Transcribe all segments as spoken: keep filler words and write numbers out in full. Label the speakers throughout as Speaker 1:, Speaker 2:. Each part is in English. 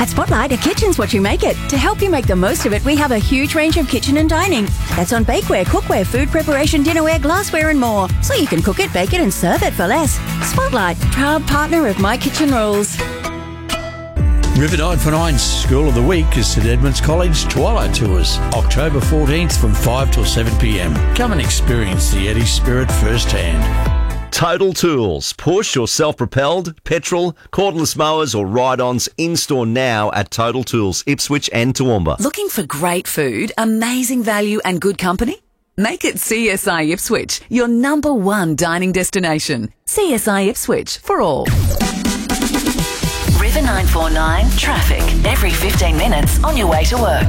Speaker 1: At Spotlight, a kitchen's what you make it. To help you make the most of it, we have a huge range of kitchen and dining. That's on bakeware, cookware, food preparation, dinnerware, glassware and more. So you can cook it, bake it and serve it for less. Spotlight, proud partner of My Kitchen Rules.
Speaker 2: River nine four nine's School of the Week is St Edmunds College Twilight Tours, October fourteenth from five till seven p m. Come and experience the Eddie spirit firsthand.
Speaker 3: Total Tools. Push or self-propelled, petrol, cordless mowers or ride-ons in-store now at Total Tools, Ipswich and Toowoomba.
Speaker 4: Looking for great food, amazing value and good company? Make it C S I Ipswich, your number one dining destination. C S I Ipswich for all.
Speaker 5: River nine four nine traffic every fifteen minutes on your way to work.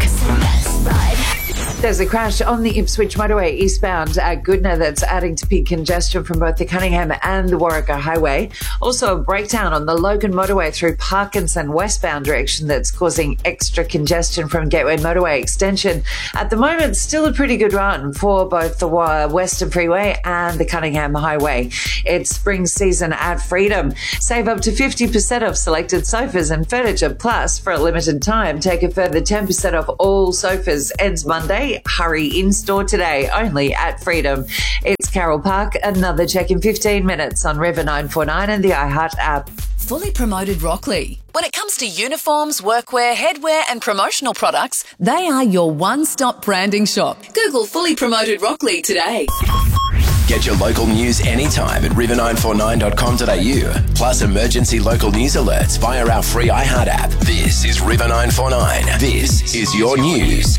Speaker 6: There's a crash on the Ipswich motorway eastbound at Goodna that's adding to peak congestion from both the Cunningham and the Warwick Highway. Also a breakdown on the Logan motorway through Parkinson westbound direction that's causing extra congestion from Gateway motorway extension. At the moment, still a pretty good run for both the Western Freeway and the Cunningham Highway. It's spring season at Freedom. Save up to fifty percent off selected sofas and furniture. Plus, for a limited time, take a further ten percent off all sofas. Ends Monday. Hurry in store today, only at Freedom. It's Carol Park. Another check in fifteen minutes on River nine four nine and the iHeart app.
Speaker 4: Fully Promoted Rockley. When it comes to uniforms, workwear, headwear and promotional products, they are your one-stop branding shop. Google Fully Promoted Rockley today.
Speaker 7: Get your local news anytime at river nine four nine dot com dot a u. Plus emergency local news alerts via our free iHeart app. This is River nine four nine. This is your news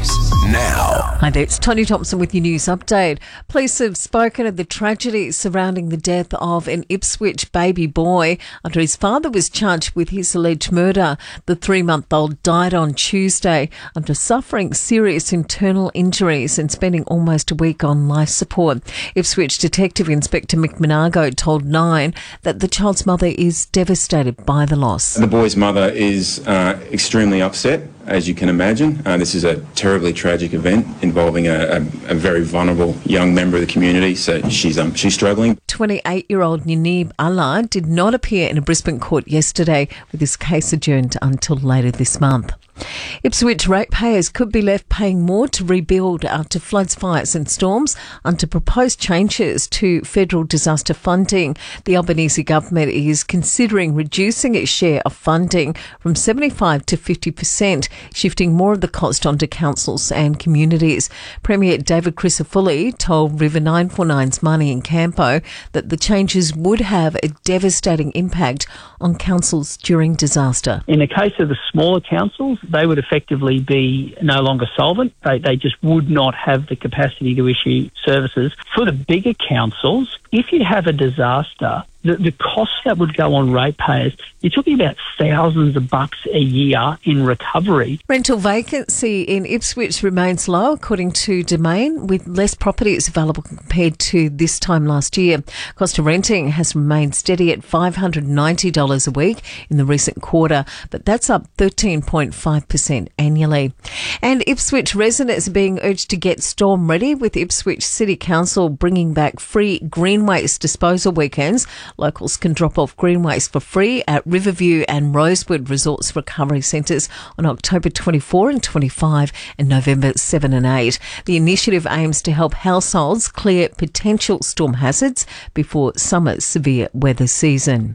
Speaker 7: now.
Speaker 8: Hi there, it's Tony Thompson with your news update. Police have spoken of the tragedy surrounding the death of an Ipswich baby boy after his father was charged with his alleged murder. The three-month-old died on Tuesday after suffering serious internal injuries and spending almost a week on life support. Ipswich Detective Inspector Mick Monago told Nine that the child's mother is devastated by the loss.
Speaker 9: The boy's mother is uh, extremely upset, as you can imagine. Uh, this is a terribly tragic event involving a, a, a very vulnerable young member of the community, so she's um, she's struggling.
Speaker 8: twenty-eight-year-old Ninib Allah did not appear in a Brisbane court yesterday, with his case adjourned until later this month. Ipswich ratepayers could be left paying more to rebuild after floods, fires and storms under proposed changes to federal disaster funding. The Albanese government is considering reducing its share of funding from seventy-five to fifty percent, shifting more of the cost onto councils and communities. Premier David Crisafulli told River nine four nine's Marnie in Campo that the changes would have a devastating impact on councils during disaster.
Speaker 10: In the case of the smaller councils, they would effectively be no longer solvent. They, they just would not have the capacity to issue services. For the bigger councils, if you have a disaster, the, the costs that would go on ratepayers, you're talking about thousands of bucks a year in recovery.
Speaker 8: Rental vacancy in Ipswich remains low, according to Domain, with less properties available compared to this time last year. Cost of renting has remained steady at five hundred ninety dollars a week in the recent quarter, but that's up thirteen point five percent annually. And Ipswich residents are being urged to get storm ready, with Ipswich City Council bringing back free green waste disposal weekends. Locals can drop off green waste for free at Riverview and Rosewood Resorts Recovery Centres on October twenty-fourth and twenty-fifth and November seventh and eighth. The initiative aims to help households clear potential storm hazards before summer's severe weather season.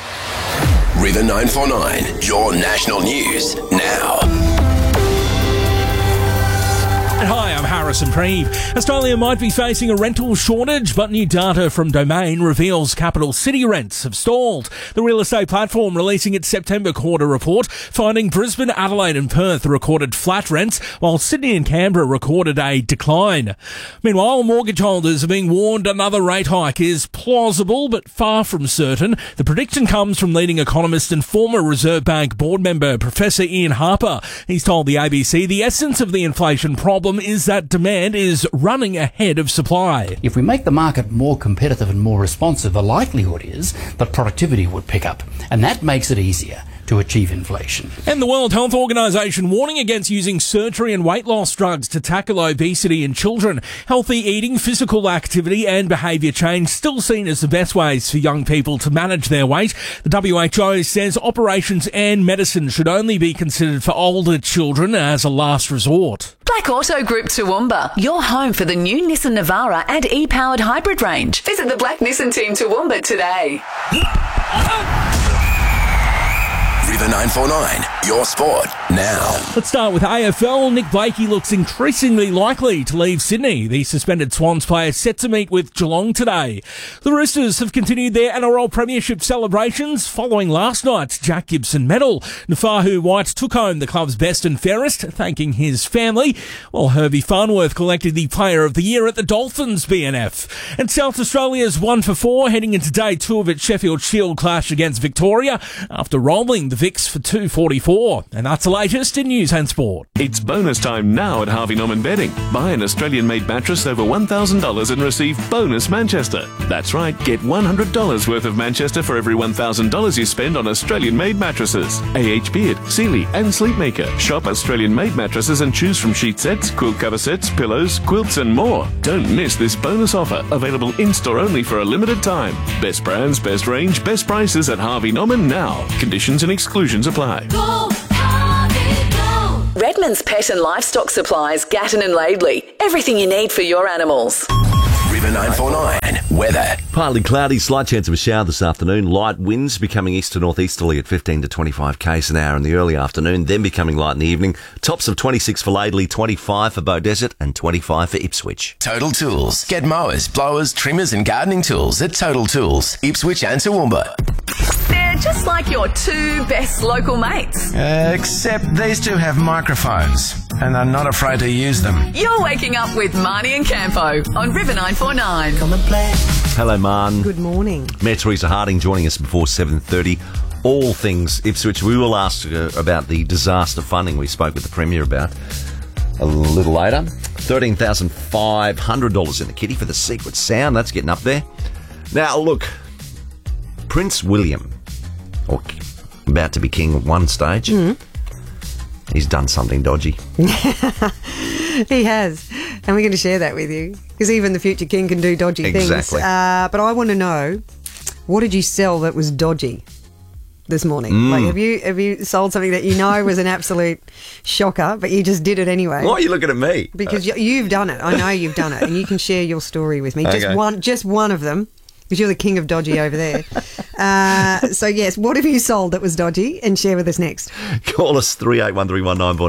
Speaker 7: River nine four nine, your national news now.
Speaker 11: Hi, I'm Harrison Preeve. Australia might be facing a rental shortage, but new data from Domain reveals capital city rents have stalled. The real estate platform releasing its September quarter report, finding Brisbane, Adelaide and Perth recorded flat rents, while Sydney and Canberra recorded a decline. Meanwhile, mortgage holders are being warned another rate hike is plausible, but far from certain. The prediction comes from leading economist and former Reserve Bank board member Professor Ian Harper. He's told the A B C the essence of the inflation problem is that demand is running ahead of supply.
Speaker 12: If we make the market more competitive and more responsive, the likelihood is that productivity would pick up, and that makes it easier to achieve inflation.
Speaker 11: And the World Health Organization warning against using surgery and weight loss drugs to tackle obesity in children. Healthy eating, physical activity and behaviour change still seen as the best ways for young people to manage their weight. The W H O says operations and medicine should only be considered for older children as a last resort.
Speaker 4: Black Auto Group Toowoomba, your home for the new Nissan Navara and e-powered hybrid range. Visit the Black Nissan team Toowoomba today.
Speaker 7: River nine four nine, your sport now.
Speaker 11: Let's start with A F L. Nick Blakey looks increasingly likely to leave Sydney. The suspended Swans player set to meet with Geelong today. The Roosters have continued their N R L Premiership celebrations following last night's Jack Gibson medal. Nafahu White took home the club's best and fairest, thanking his family, while Herbie Farnworth collected the Player of the Year at the Dolphins B N F. And South Australia's one for four heading into day two of its Sheffield Shield clash against Victoria after rolling the Vicks for two forty-four. And that's the latest in news and sport.
Speaker 13: It's bonus time now at Harvey Norman Bedding. Buy an Australian-made mattress over one thousand dollars and receive bonus Manchester. That's right, get one hundred dollars worth of Manchester for every one thousand dollars you spend on Australian-made mattresses. A H Beard, Sealy and Sleepmaker. Shop Australian-made mattresses and choose from sheet sets, quilt cover sets, pillows, quilts and more. Don't miss this bonus offer, available in-store only for a limited time. Best brands, best range, best prices at Harvey Norman now. Conditions and exclusions apply.
Speaker 4: Go, Harvey, go. Redmond's Pet and Livestock Supplies, Gatton and Laidley. Everything you need for your animals.
Speaker 7: River nine four nine, weather.
Speaker 3: Partly cloudy, slight chance of a shower this afternoon. Light winds becoming east to northeasterly at fifteen to twenty-five k's an hour in the early afternoon, then becoming light in the evening. Tops of twenty-six for Laidley, twenty-five for Beaudesert and twenty-five for Ipswich.
Speaker 7: Total Tools. Get mowers, blowers, trimmers and gardening tools at Total Tools, Ipswich and Toowoomba.
Speaker 4: They're just like your two best local mates.
Speaker 14: Uh, except these two have microphones and are not afraid to use them.
Speaker 4: You're waking up with Marnie and Campo on River nine four nine. Come and play.
Speaker 3: Hello, Man.
Speaker 15: Good morning.
Speaker 3: Mayor Teresa Harding joining us before seven thirty. All things Ipswich. We will ask uh, about the disaster funding we spoke with the Premier about a little later. thirteen thousand five hundred dollars in the kitty for the Secret Sound. That's getting up there. Now, look, Prince William, or about to be king at one stage,
Speaker 15: mm.
Speaker 3: he's done something dodgy.
Speaker 15: He has, and we're going to share that with you, because even the future king can do dodgy
Speaker 3: exactly.
Speaker 15: things. Uh, but I want to know, what did you sell that was dodgy this morning?
Speaker 3: Mm.
Speaker 15: Like, have you have you sold something that you know was an absolute shocker, but you just did it anyway?
Speaker 3: Why are you looking at me?
Speaker 15: Because you, you've done it. I know you've done it, and you can share your story with me.
Speaker 3: Okay.
Speaker 15: Just one, just one of them. Because you're the king of dodgy over there. Uh, so, yes, what have you sold that was dodgy? And share with us next.
Speaker 3: Call us three eight one three one nine four nine.